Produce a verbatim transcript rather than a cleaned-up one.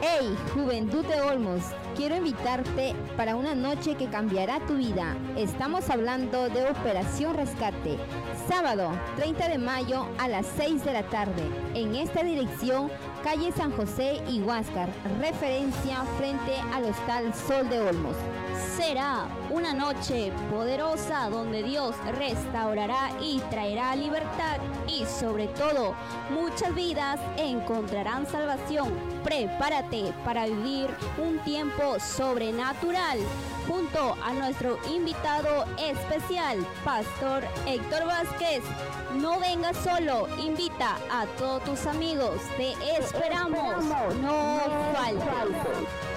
Hey, Juventud de Olmos, quiero invitarte para una noche que cambiará tu vida. Estamos hablando de Operación Rescate, sábado treinta de mayo a las seis de la tarde, en esta dirección, calle San José y Huáscar, referencia frente al Hostal Sol de Olmos. Será una noche poderosa donde Dios restaurará y traerá libertad y sobre todo muchas vidas encontrarán salvación. Prepárate para vivir un tiempo sobrenatural junto a nuestro invitado especial, Pastor Héctor Vázquez. No vengas solo, invita a todos tus amigos. Te esperamos. No faltes.